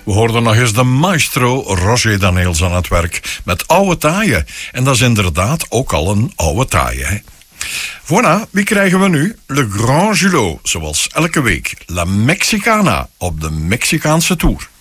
We hoorden nog eens de maestro Roger Daniels aan het werk met oude taaien. En dat is inderdaad ook al een oude taaie, hè? Voilà, wie krijgen we nu? Le Grand Julot, zoals elke week. La Mexicana op de Mexicaanse Tour.